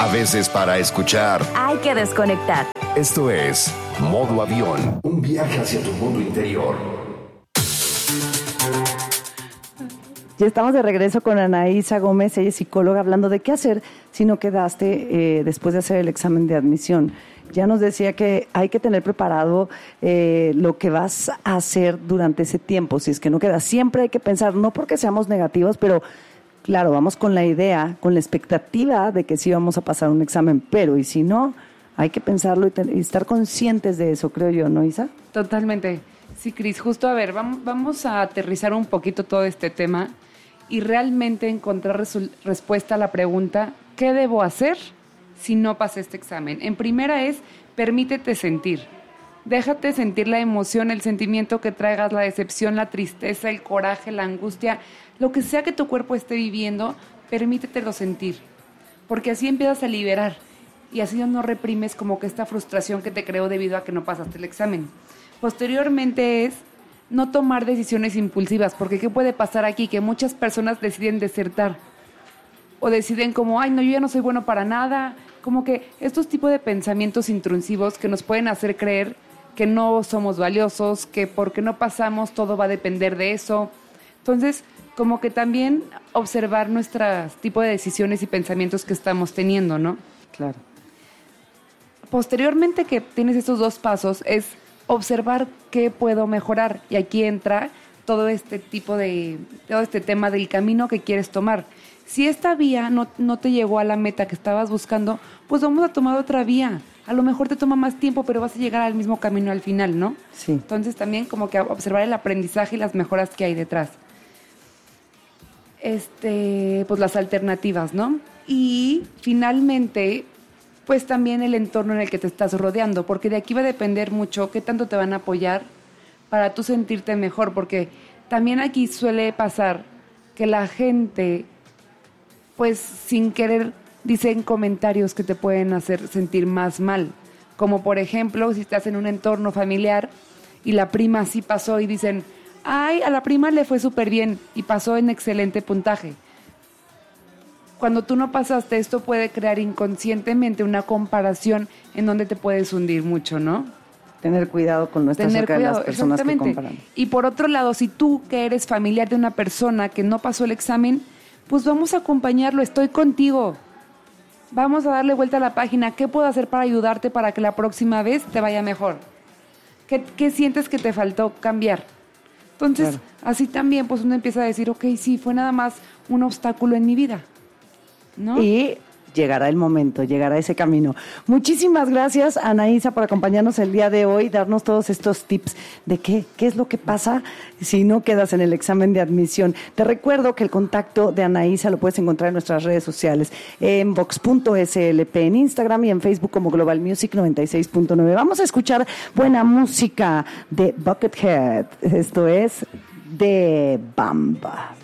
A veces para escuchar hay que desconectar. Esto es Modo Avión, un viaje hacia tu mundo interior. Ya estamos de regreso con Anaísa Gómez, ella es psicóloga, hablando de qué hacer si no quedaste después de hacer el examen de admisión. Ya nos decía que hay que tener preparado lo que vas a hacer durante ese tiempo. Si es que no quedas, siempre hay que pensar, no porque seamos negativos, pero claro, vamos con la idea, con la expectativa de que sí vamos a pasar un examen, pero y si no, hay que pensarlo y estar conscientes de eso, creo yo, ¿no, Isa? Totalmente. Sí, Cris, justo a ver, vamos a aterrizar un poquito todo este tema y realmente encontrar respuesta a la pregunta, ¿qué debo hacer si no pasé este examen? En primera es, permítete sentir. Déjate sentir la emoción, el sentimiento que traigas, la decepción, la tristeza, el coraje, la angustia, lo que sea que tu cuerpo esté viviendo, permítetelo sentir. Porque así empiezas a liberar y así no reprimes como que esta frustración que te creó debido a que no pasaste el examen. Posteriormente es no tomar decisiones impulsivas, porque ¿qué puede pasar aquí? Que muchas personas deciden desertar o deciden como, ay, no, yo ya no soy bueno para nada. Como que estos tipos de pensamientos intrusivos que nos pueden hacer creer que no somos valiosos, que porque no pasamos todo va a depender de eso. Entonces, como que también observar nuestros tipos de decisiones y pensamientos que estamos teniendo, ¿no? Claro. Posteriormente que tienes estos dos pasos es observar qué puedo mejorar. Y aquí entra todo este tema del camino que quieres tomar. Si esta vía no te llegó a la meta que estabas buscando, pues vamos a tomar otra vía. A lo mejor te toma más tiempo, pero vas a llegar al mismo camino al final, ¿no? Sí. Entonces también como que observar el aprendizaje y las mejoras que hay detrás. Pues las alternativas, ¿no? Y finalmente, pues también el entorno en el que te estás rodeando, porque de aquí va a depender mucho qué tanto te van a apoyar para tú sentirte mejor, porque también aquí suele pasar que la gente, pues sin querer, dicen comentarios que te pueden hacer sentir más mal, como por ejemplo, si estás en un entorno familiar y la prima sí pasó y dicen, ay, a la prima le fue súper bien y pasó en excelente puntaje. Cuando tú no pasaste, esto puede crear inconscientemente una comparación en donde te puedes hundir mucho, ¿no? Tener cuidado con no estar cerca de las personas que comparan. Y por otro lado, si tú que eres familiar de una persona que no pasó el examen, pues vamos a acompañarlo, estoy contigo. Vamos a darle vuelta a la página. ¿Qué puedo hacer para ayudarte para que la próxima vez te vaya mejor? ¿Qué sientes que te faltó cambiar? Entonces, claro, así también pues uno empieza a decir, ok, sí, fue nada más un obstáculo en mi vida, ¿no? Y llegará el momento, llegará ese camino. Muchísimas gracias, Anaísa, por acompañarnos el día de hoy, darnos todos estos tips de qué es lo que pasa si no quedas en el examen de admisión. Te recuerdo que el contacto de Anaísa lo puedes encontrar en nuestras redes sociales, en vox.slp, en Instagram y en Facebook como Global Music 96.9. Vamos a escuchar buena música de Buckethead. Esto es de Bamba.